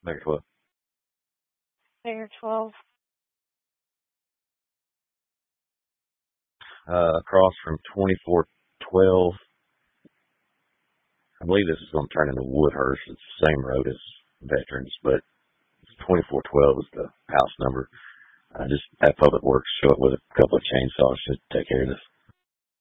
Mayor 12. Mayor 12. Across from 2412. I believe this is going to turn into Woodhurst. It's the same road as Veterans, but 2412 is the house number. I just have Public Works show up with a couple of chainsaws to take care of this.